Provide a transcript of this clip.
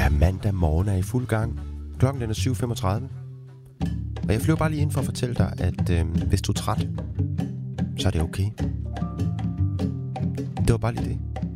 Ja, mandag morgen er i fuld gang. Klokken den er 7.35. Og jeg flyver bare lige ind for at fortælle dig, at hvis du er træt, så er det okay. Det var bare lige det.